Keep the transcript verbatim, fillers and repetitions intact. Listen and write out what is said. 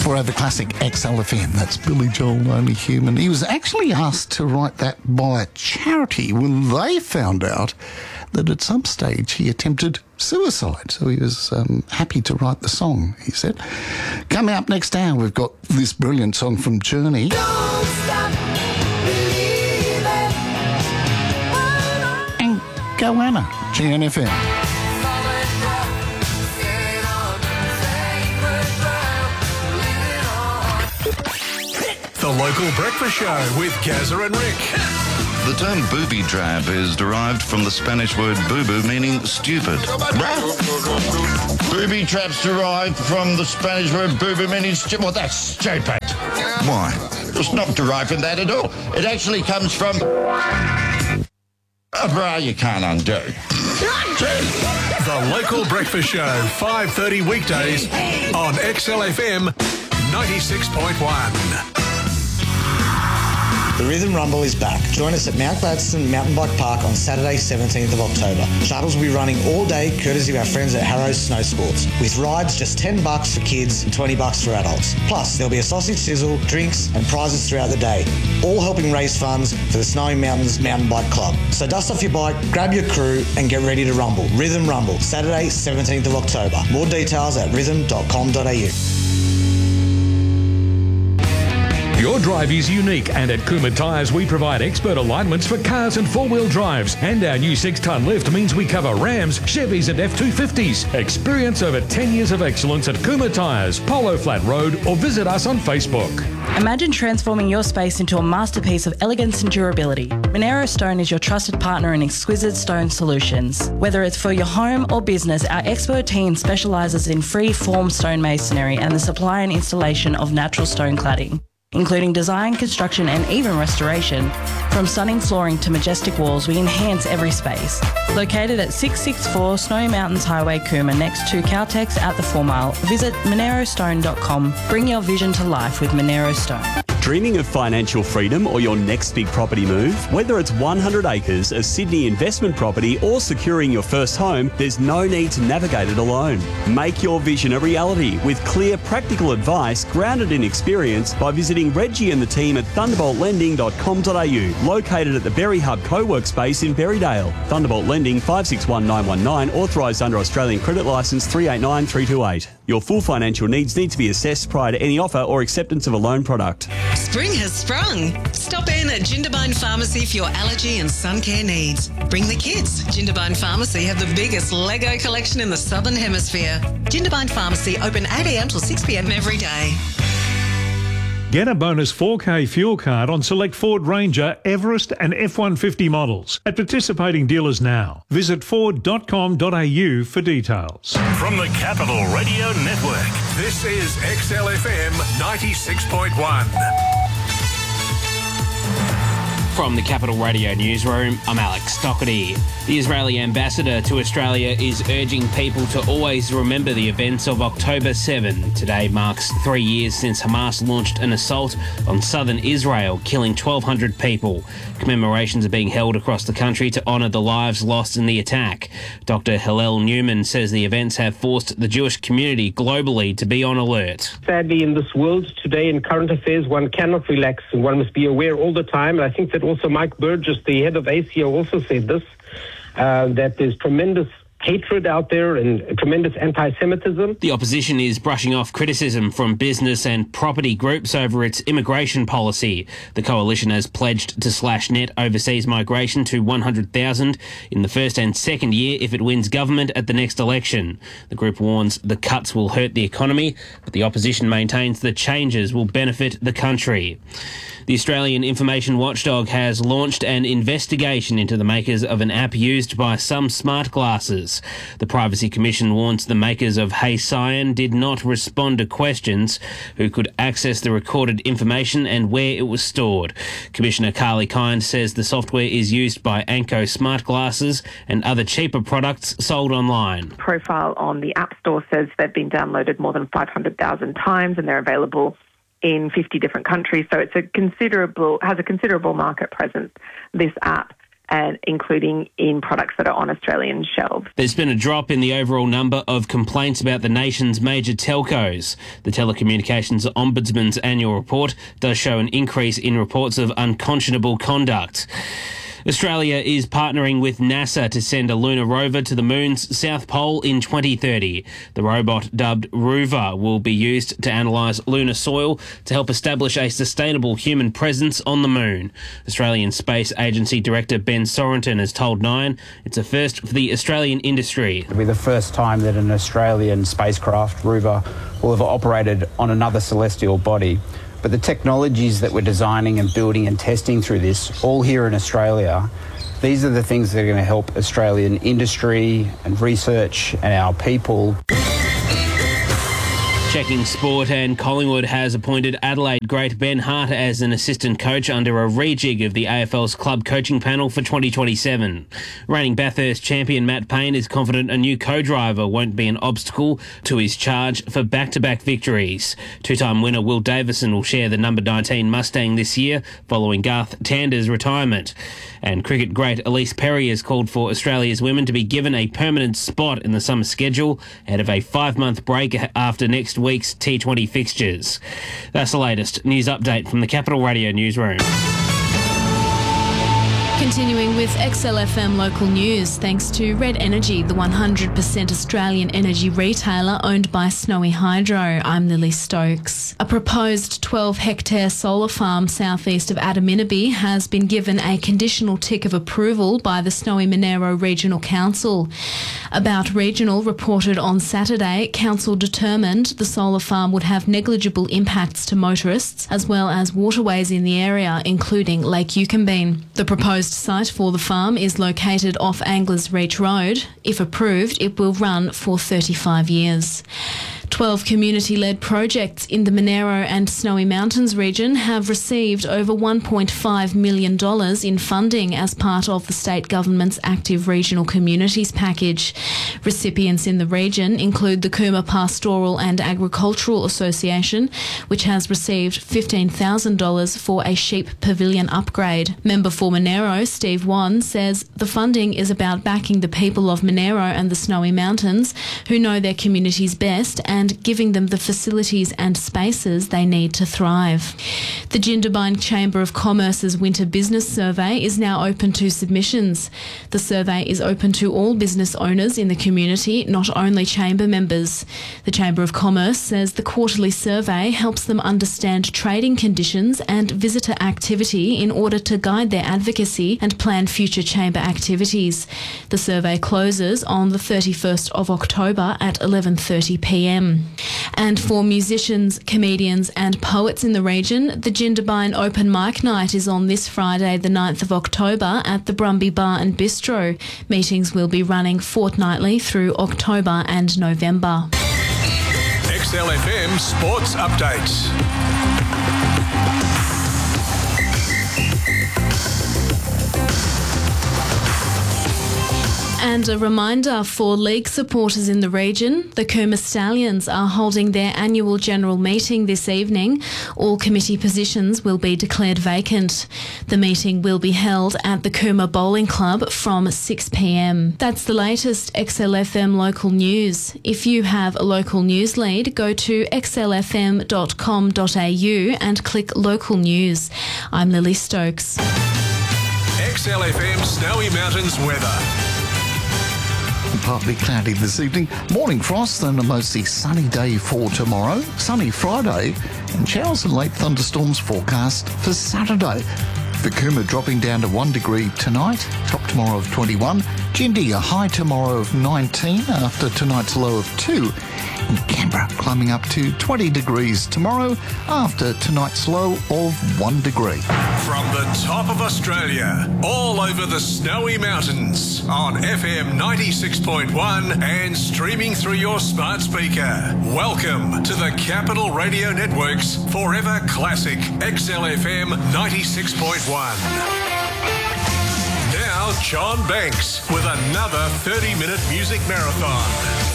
before I have the classic X L F M. That's Billy Joel, Only Human. He was actually asked to write that by a charity when they found out that at some stage he attempted suicide. So he was um, happy to write the song, he said. Coming up next hour, we've got this brilliant song from Journey. Don't stop believing. And Goanna, G N F M. The Local Breakfast Show with Gazza and Rick. The term booby trap is derived from the Spanish word bubu, meaning stupid. Booby traps derived from the Spanish word bubu, meaning stupid. Well, that's stupid. Why? It's not derived from that at all. It actually comes from a bra you can't undo. The Local Breakfast Show, five thirty weekdays on X L F M ninety-six point one. The Rhythm Rumble is back. Join us at Mount Gladstone Mountain Bike Park on Saturday, seventeenth of October. Shuttles will be running all day, courtesy of our friends at Harrows Snow Sports, with rides just ten bucks for kids and twenty bucks for adults. Plus, there'll be a sausage sizzle, drinks and prizes throughout the day, all helping raise funds for the Snowy Mountains Mountain Bike Club. So dust off your bike, grab your crew and get ready to rumble. Rhythm Rumble, Saturday, seventeenth of October. More details at rhythm dot com dot a u. Your drive is unique, and at Kuma Tyres we provide expert alignments for cars and four-wheel drives, and our new six-tonne lift means we cover Rams, Chevys and F two fifties. Experience over ten years of excellence at Kuma Tyres, Polo Flat Road, or visit us on Facebook. Imagine transforming your space into a masterpiece of elegance and durability. Monero Stone is your trusted partner in exquisite stone solutions. Whether it's for your home or business, our expert team specialises in free-form stonemasonry and the supply and installation of natural stone cladding, including design, construction and even restoration. From stunning flooring to majestic walls, we enhance every space. Located at six sixty-four Snowy Mountains Highway, Cooma, next to Caltex at the Four Mile, visit monero stone dot com. Bring your vision to life with Monero Stone. Dreaming of financial freedom or your next big property move? Whether it's one hundred acres, a Sydney investment property or securing your first home, there's no need to navigate it alone. Make your vision a reality with clear, practical advice grounded in experience by visiting Reggie and the team at thunderbolt lending dot com dot a u, located at the Berry Hub co-work space in Berrydale. Thunderbolt Lending five six one nine one nine, authorised under Australian Credit Licence three eight nine three two eight. Your full financial needs need to be assessed prior to any offer or acceptance of a loan product. Spring has sprung. Stop in at Jindabyne Pharmacy for your allergy and sun care needs. Bring the kids. Jindabyne Pharmacy have the biggest Lego collection in the Southern Hemisphere. Jindabyne Pharmacy open eight a m till six p m every day. Get a bonus four K fuel card on select Ford Ranger, Everest and F one fifty models at participating dealers now. Visit ford dot com dot a u for details. From the Capital Radio Network, this is X L F M ninety-six point one. From the Capital Radio Newsroom, I'm Alex Doherty. The Israeli ambassador to Australia is urging people to always remember the events of October seventh. Today marks three years since Hamas launched an assault on southern Israel, killing twelve hundred people. Commemorations are being held across the country to honour the lives lost in the attack. Doctor Hillel Newman says the events have forced the Jewish community globally to be on alert. Sadly, in this world today, in current affairs, one cannot relax and one must be aware all the time. And I think that also Mike Burgess, the head of A C O, also said this, uh, that there's tremendous hatred out there and tremendous anti-Semitism. The opposition is brushing off criticism from business and property groups over its immigration policy. The coalition has pledged to slash net overseas migration to one hundred thousand in the first and second year if it wins government at the next election. The group warns the cuts will hurt the economy, but the opposition maintains the changes will benefit the country. The Australian Information Watchdog has launched an investigation into the makers of an app used by some smart glasses. The Privacy Commission warns the makers of Hey Cyan did not respond to questions who could access the recorded information and where it was stored. Commissioner Carly Kind says the software is used by Anko smart glasses and other cheaper products sold online. Profile on the App Store says they've been downloaded more than five hundred thousand times and they're available in fifty different countries. So it's a considerable, has a considerable market presence, this app. and including in products that are on Australian shelves. There's been a drop in the overall number of complaints about the nation's major telcos. The Telecommunications Ombudsman's annual report does show an increase in reports of unconscionable conduct. Australia is partnering with NASA to send a lunar rover to the moon's south pole in twenty thirty. The robot, dubbed Rover, will be used to analyse lunar soil to help establish a sustainable human presence on the moon. Australian Space Agency Director Ben Sorenton has told Nine it's a first for the Australian industry. It'll be the first time that an Australian spacecraft, Rover, will have operated on another celestial body. But the technologies that we're designing and building and testing through this, all here in Australia, these are the things that are going to help Australian industry and research and our people. Checking sport, and Collingwood has appointed Adelaide great Ben Hart as an assistant coach under a rejig of the A F L's club coaching panel for twenty twenty-seven. Reigning Bathurst champion Matt Payne is confident a new co-driver won't be an obstacle to his charge for back-to-back victories. Two-time winner Will Davison will share the number nineteen Mustang this year following Garth Tander's retirement. And cricket great Elise Perry has called for Australia's women to be given a permanent spot in the summer schedule ahead of a five-month break after next week's T twenty fixtures. That's the latest news update from the Capital Radio newsroom. Continuing with X L F M local news, thanks to Red Energy, the one hundred percent Australian energy retailer owned by Snowy Hydro. I'm Lily Stokes. A proposed twelve hectare solar farm southeast of Adaminaby has been given a conditional tick of approval by the Snowy Monaro Regional Council. About Regional reported on Saturday, Council determined the solar farm would have negligible impacts to motorists as well as waterways in the area, including Lake Yucumbene. The proposed site for the farm is located off Anglers Reach Road. If approved, it will run for thirty-five years. twelve community-led projects in the Monaro and Snowy Mountains region have received over one point five million dollars in funding as part of the state government's Active Regional Communities package. Recipients in the region include the Cooma Pastoral and Agricultural Association, which has received fifteen thousand dollars for a sheep pavilion upgrade. Member for Monaro, Steve Wan, says the funding is about backing the people of Monaro and the Snowy Mountains who know their communities best and and giving them the facilities and spaces they need to thrive. The Jindabyne Chamber of Commerce's Winter Business Survey is now open to submissions. The survey is open to all business owners in the community, not only chamber members. The Chamber of Commerce says the quarterly survey helps them understand trading conditions and visitor activity in order to guide their advocacy and plan future chamber activities. The survey closes on the thirty-first of October at eleven thirty p m. And for musicians, comedians and poets in the region, the Jindabyne Open Mic Night is on this Friday the ninth of October at the Brumby Bar and Bistro. Meetings will be running fortnightly through October and November. X L F M Sports Updates. And a reminder for league supporters in the region, the Cooma Stallions are holding their annual general meeting this evening. All committee positions will be declared vacant. The meeting will be held at the Cooma Bowling Club from six p m. That's the latest X L F M local news. If you have a local news lead, go to x l f m dot com dot a u and click local news. I'm Lily Stokes. X L F M Snowy Mountains weather. Partly cloudy this evening, morning frost and a mostly sunny day for tomorrow, sunny Friday, and showers and late thunderstorms forecast for Saturday. The Cooma dropping down to one degree tonight, top tomorrow of twenty-one. Jindy a high tomorrow of nineteen after tonight's low of two. And Canberra climbing up to twenty degrees tomorrow after tonight's low of one degree. From the top of Australia, all over the Snowy Mountains, on F M ninety-six point one and streaming through your smart speaker. Welcome to the Capital Radio Network's Forever Classic X L F M ninety-six point one. Now, John Banks with another thirty minute music marathon.